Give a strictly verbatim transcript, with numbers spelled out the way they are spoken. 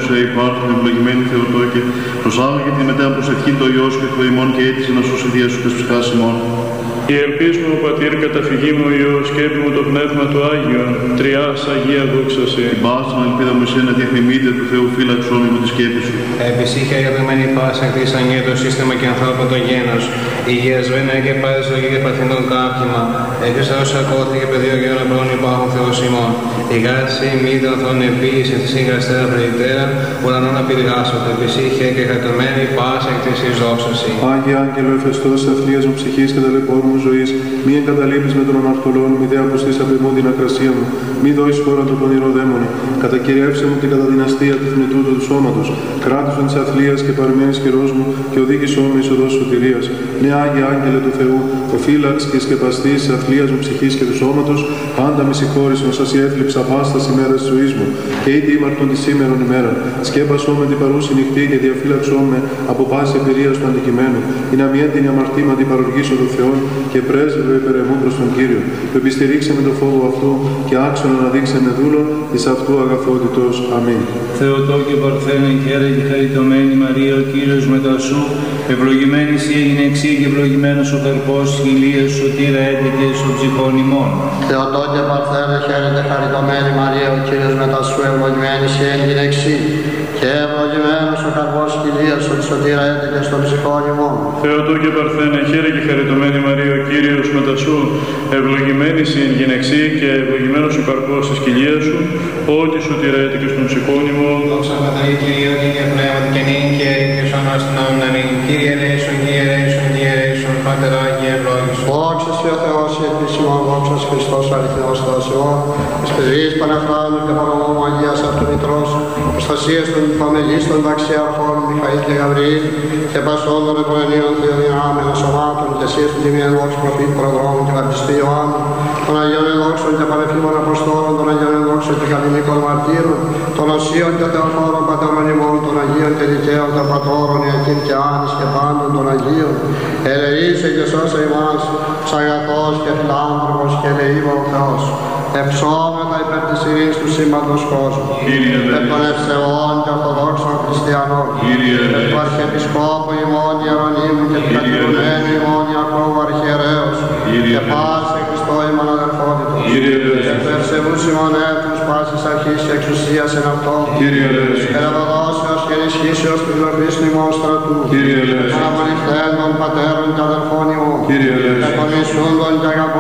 δόξα υπάρχουν, ευλογημένη Θεοτόκε, προσάγαγε τη μετά προσευχή το Υιός και το ημών και αίτησε να σώσει δια σου και ψυχάς ημών. Η ελπίς μου, Πατήρ, καταφυγή μου, Υιός, σκέπη μου το Πνεύμα του Άγιον, Τριάς Αγία δόξαση. Την πάση την ελπίδα μου εσένα τη εθνημίτια του Θεού φύλαξον με τη σκέπη σου. Επισύχε αγαπημένη πάσα κτής αγγεία το σύστημα και ανθρώπων το γένος. Υγεία σβένα και πάλι ζωή και παθηνών κάптημα. Έχεις ως ακόθηκε πεδίο και ένα πρόν υπάρχουν Θεός ημών. Η γάση μήτρα των επίηση της ήγαστερα πρεητέρα, ουρανών απειργάσονται. Επισύχε και κατωμένη πάσα κτής εις δόξαση. Άγιε Άγγελο Εφεστός, αθλίας μου ψυχής και ταλαιπώρου μου ζωής, μη εγκαταλείπεις με τον αναρτωλόν, μη δε αποστείς απ' εμού την ακρασία μου, μη δώσεις χώρα του πονηρό δαίμονη, κατακυριεύσε μου και κατά την αστεία του θνητού του σώματος, κράτησον της αθλίας και παρημένης χειρός μου και οδήγησό με εις οδός σωτηρίας. Ναι, Άγιε Άγγελε του Θεού, ο φύλαξ και σκεπαστής της αθλίας μου ψυχής και του σώματος, πάντα με συγχώρησον σας η έθλιψα πάστας ημέρας της ζωής μου, και ήτι ήμαρτον τη σήμερον ημέρα. Σκέπασό με την παρούση νυχτή και διαφύλαξό με από πάση εμπειρίας του αντικειμένου, ή να μη έντυνη αμαρτήματι παροργήσω του Θεόν και πρέσβευε υπερ εμού προς τον Κύριο. Το επιστηρίξε με το φόβο αυτού και άξονα να δείξε με δούλο εις αυτού αγαθότητος. Αμήν. Θεοτόκε Παρθένε, χαίρε και χαριτωμένη Μαρία, ο Κύριος μετά σου, ευλογημένη εσύ έγινε εξή και ευλογημένος ο καρπός της χιλίας, σωτήρα έτεκε στο ψυχόν ημών. Θεοτόκε Παρθένε, χαίρε και χαριτωμένη Μαρία, ο Κύριος μετά σου, ευλογημένη εσύ έγινε εξή και ευλογημένος ο καρπός της χιλίας, σωτήρα έτεκε στο ψυχόν ημών. Θεοτόκε Παρθένε, χαίρε και χαριτωμένη Μαρία, ο Κύριος μετά σου, ευλογημένη εσύ γυναιξή και ευλογημένος ο καρπός της κοιλίας σου, ότι σωτηρέται και στον ψυχόν ημών. Δόξα Πατρί και Υιό και Αγία Πνεύματι και νυν και αεί και στον αστυνόν να μην. Κύριε ελέησον, Κύριε ελέησον, Κύριε ελέησον, Πάτερ Άγιε ευλόγησον. Δόξα σε ο Θεός, η επίσημον, δόξα σε Χριστός αληθινός Θεός ημών, της παιδρής Παναχράντου και παρομόμου Αγίας Αυτομητρός, προστασίας των υπομελής των δαξιαρχών Μιχαήλ και Γαβριήλ και πασών των επωνενίων θεοδυνάμεων σωμάτων και εσείς του τιμίαν δόξου προφήτ προδρόμου και βαπτιστή Ιωάννου, των Αγίων Εδόξων και παρεφήμων Αποστόλων, των Αγίων Εδόξων και Καλλινίκων Μαρτύρων, των Οσίων και Θεοφόρων Πατέρων ημών, των Αγίων και Δικαίων των Πατώρων Ιακήν και Άνης και πάντων των Αγίων, ελεήσε και σώσε ημάς, ψαγαθός και φιλάνθρωπος και ελεήμων Θεός. Εψώμετα υπέρ της ειρήνης του σύμπαντος κόσμου, υπέρ των ευσεβών και ορθοδόξων χριστιανών, υπέρ του Αρχιεπισκόπου ημών Ιερονύμου και του κατηγορουμένου ημών Ιακώβου Αρχιερέως και πάση Χριστό ημών αδερφότητος, και του ευσεβούς ημών έθνους πάσης αρχής και εξουσίας εν αυτό, και ευωδόσεως και ενισχύσεως του gloriousου ημών στρατού, των απολυφθέντων πατέρων και αδερφών ημών, και των μισούντων και αγαπώντων